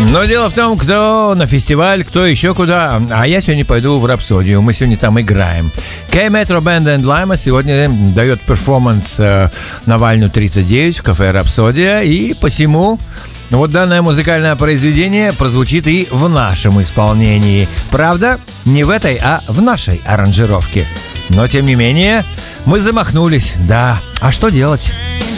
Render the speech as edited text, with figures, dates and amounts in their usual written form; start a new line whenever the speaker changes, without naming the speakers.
Но дело в том, кто на фестиваль, кто еще куда. А я сегодня пойду в Рапсодию. Мы сегодня там играем. K-Metro Band and Lima сегодня дает перформанс на Вальну 39 в кафе Рапсодия. И посему вот данное музыкальное произведение прозвучит и в нашем исполнении. Правда, не в этой, а в нашей аранжировке. Но, тем не менее, мы замахнулись. Да, а что делать?